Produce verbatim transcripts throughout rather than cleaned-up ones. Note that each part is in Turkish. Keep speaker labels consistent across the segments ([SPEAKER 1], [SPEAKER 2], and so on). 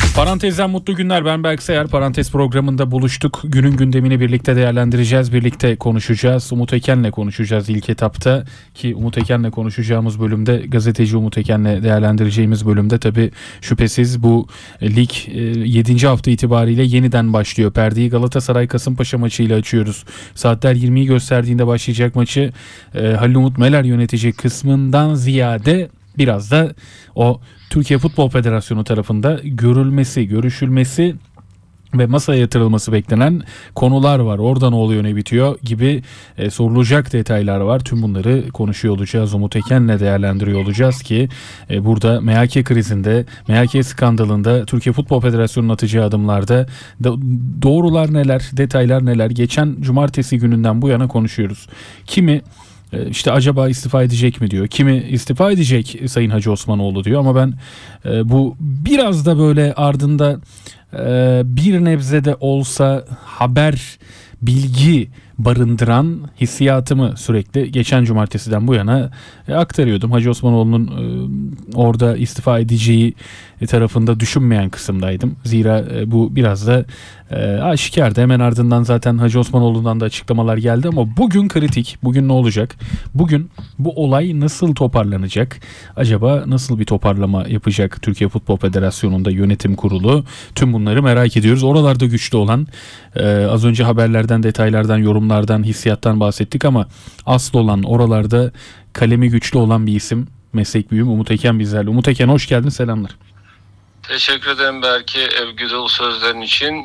[SPEAKER 1] Parantezden mutlu günler. Ben Berk Sayar. Parantez programında buluştuk. Günün gündemini birlikte değerlendireceğiz. Birlikte konuşacağız. Umut Eken'le konuşacağız ilk etapta. Ki Umut Eken'le konuşacağımız bölümde, gazeteci Umut Eken'le değerlendireceğimiz bölümde tabii şüphesiz bu lig yedinci hafta itibariyle yeniden başlıyor. Perdeyi Galatasaray Kasımpaşa maçıyla açıyoruz. Saatler yirmiyi gösterdiğinde başlayacak maçı Halil Umut Meler yönetecek kısmından ziyade biraz da o Türkiye Futbol Federasyonu tarafında görülmesi, görüşülmesi ve masaya yatırılması beklenen konular var. Orada ne oluyor, ne bitiyor gibi e, sorulacak detaylar var. Tüm bunları konuşuyor olacağız. Umut Eken'le değerlendiriyor olacağız ki e, burada M H K krizinde, M H K skandalında, Türkiye Futbol Federasyonu'nun atacağı adımlarda da, doğrular neler, detaylar neler? Geçen cumartesi gününden bu yana konuşuyoruz. Kimi İşte acaba istifa edecek mi diyor. Kimi istifa edecek Sayın Hacı Osmanoğlu diyor ama ben e, bu biraz da böyle ardında e, bir nebze de olsa haber, bilgi barındıran hissiyatımı sürekli geçen cumartesiden bu yana e, aktarıyordum. Hacı Osmanoğlu'nun e, orada istifa edeceği tarafında düşünmeyen kısımdaydım. Zira e, bu biraz da e, aşikardı. Hemen ardından zaten Hacı Osmanoğlu'ndan da açıklamalar geldi ama bugün kritik. Bugün ne olacak? Bugün bu olay nasıl toparlanacak? Acaba nasıl bir toparlama yapacak Türkiye Futbol Federasyonu'nda yönetim kurulu? Tüm bunları merak ediyoruz. Oralarda güçlü olan e, az önce haberlerden, detaylardan, yorumlardan, hissiyattan bahsettik ama asıl olan oralarda kalemi güçlü olan bir isim, meslek büyüğüm Umut Eken bizlerle. Umut Eken hoş geldin, selamlar.
[SPEAKER 2] Teşekkür ederim belki övgü dolu sözlerin için.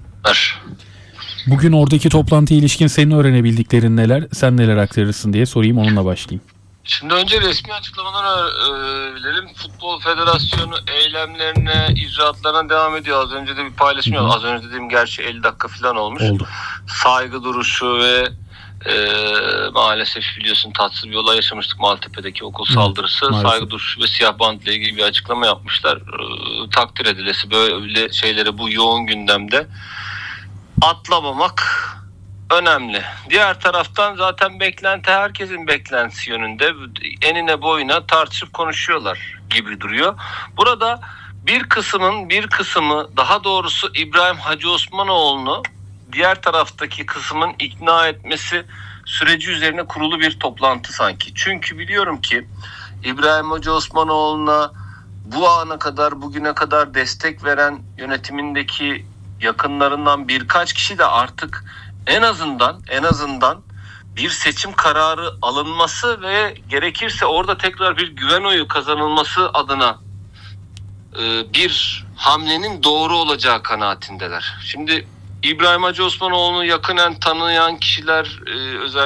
[SPEAKER 1] Bugün oradaki toplantıya ilişkin senin öğrenebildiklerin neler, sen neler aktarırsın diye sorayım, onunla başlayayım.
[SPEAKER 2] Şimdi önce resmi açıklamaları verelim. Futbol Federasyonu eylemlerine, icraatlarına devam ediyor. Az önce de bir paylaşım yaptım. Az önce dediğim gerçi elli dakika falan olmuş.
[SPEAKER 1] Oldu.
[SPEAKER 2] Saygı duruşu ve e, maalesef biliyorsun tatsız bir olay yaşamıştık Maltepe'deki okul saldırısı. Maalesef. Saygı duruşu ve siyah bantla ilgili bir açıklama yapmışlar. E, takdir edilesi böyle şeyleri bu yoğun gündemde atlamamak önemli. Diğer taraftan zaten beklenti herkesin beklentisi yönünde. Enine boyuna tartışıp konuşuyorlar gibi duruyor. Burada bir kısmın bir kısmı daha doğrusu İbrahim Hacı Osmanoğlu'nu diğer taraftaki kısmın ikna etmesi süreci üzerine kurulu bir toplantı sanki. Çünkü biliyorum ki İbrahim Hacı Osmanoğlu'na bu ana kadar bugüne kadar destek veren yönetimindeki yakınlarından birkaç kişi de artık en azından en azından bir seçim kararı alınması ve gerekirse orada tekrar bir güven oyu kazanılması adına e, bir hamlenin doğru olacağı kanaatindeler. Şimdi İbrahim Hacı Osmanoğlu'nu yakinen tanıyan kişiler e, özellikle